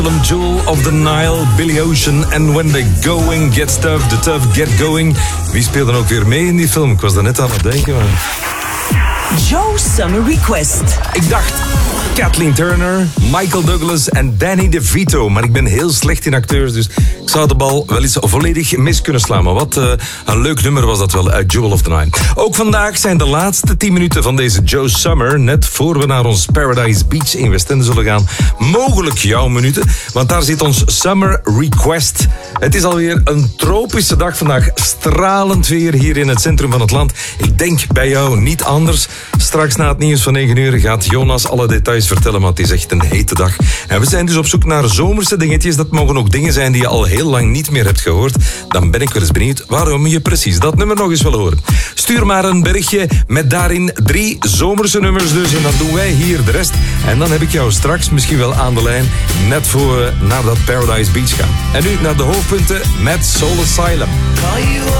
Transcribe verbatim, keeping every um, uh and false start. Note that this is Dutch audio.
Jewel of the Nile, Billy Ocean en When the Going Gets Tough, the Tough Get Going. Wie speelde ook weer mee in die film? Ik was er net aan het denken, maar... Joe Summer Request. Ik dacht Kathleen Turner, Michael Douglas en Danny DeVito. Maar ik ben heel slecht in acteurs, dus ik zou de bal wel eens volledig mis kunnen slaan. Maar wat uh, een leuk nummer was dat wel uit Jewel of the Nile. Ook vandaag zijn de laatste tien minuten van deze Joe Summer. Net voor we naar ons Paradise Beach in Westende zullen gaan. Mogelijk jouw minuten, want daar zit ons Summer Request. Het is alweer een tropische dag vandaag. Stralend weer hier in het centrum van het land. Ik denk bij jou niet anders. Straks na het nieuws van negen uur gaat Jonas alle details vertellen, maar het is echt een hete dag. En we zijn dus op zoek naar zomerse dingetjes. Dat mogen ook dingen zijn die je al heel lang niet meer hebt gehoord. Dan ben ik wel eens benieuwd waarom je precies dat nummer nog eens wil horen. Stuur maar een berichtje met daarin drie zomerse nummers dus. En dan doen wij hier de rest. En dan heb ik jou straks misschien wel aan de lijn, net voor we naar dat Paradise Beach gaan. En nu naar de hoofdpunten met Soul Asylum.